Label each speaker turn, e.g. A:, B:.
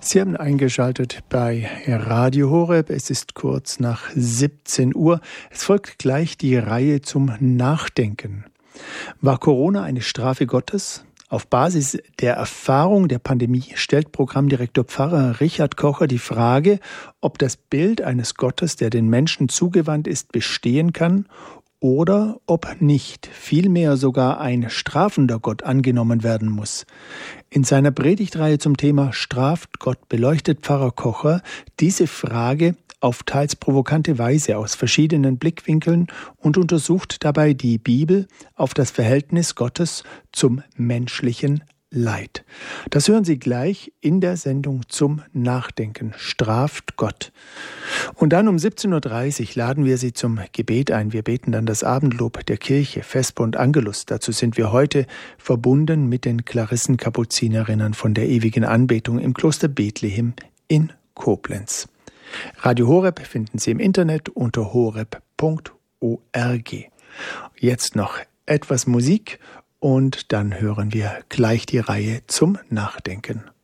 A: Sie haben eingeschaltet bei Radio Horeb. Es ist kurz nach 17 Uhr. Es folgt gleich die Reihe zum Nachdenken. War Corona eine Strafe Gottes? Auf Basis der Erfahrung der Pandemie stellt Programmdirektor Pfarrer Richard Kocher die Frage, ob das Bild eines Gottes, der den Menschen zugewandt ist, bestehen kann oder ob nicht vielmehr sogar ein strafender Gott angenommen werden muss. In seiner Predigtreihe zum Thema Straft Gott beleuchtet Pfarrer Kocher diese Frage auf teils provokante Weise aus verschiedenen Blickwinkeln und untersucht dabei die Bibel auf das Verhältnis Gottes zum menschlichen Leid. Das hören Sie gleich in der Sendung zum Nachdenken. Straft Gott. Und dann um 17.30 Uhr laden wir Sie zum Gebet ein. Wir beten dann das Abendlob der Kirche, Vesper und Angelus. Dazu sind wir heute verbunden mit den Klarissenkapuzinerinnen von der ewigen Anbetung im Kloster Bethlehem in Koblenz. Radio Horeb finden Sie im Internet unter horeb.org. Jetzt noch etwas Musik und dann hören wir gleich die Reihe zum Nachdenken.